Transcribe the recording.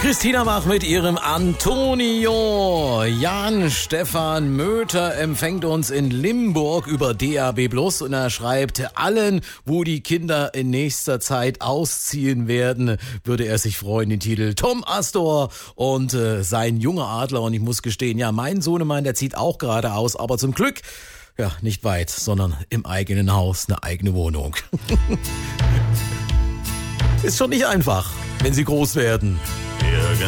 Christina Mach mit ihrem Antonio. Jan Stefan Möter empfängt uns in Limburg über DAB+ und er schreibt, allen, wo die Kinder in nächster Zeit ausziehen werden, würde er sich freuen, den Titel Tom Astor und sein junger Adler. Und ich muss gestehen, ja, mein Sohnemann, der zieht auch gerade aus, aber zum Glück, ja, nicht weit, sondern im eigenen Haus, eine eigene Wohnung. Ist schon nicht einfach, wenn sie groß werden.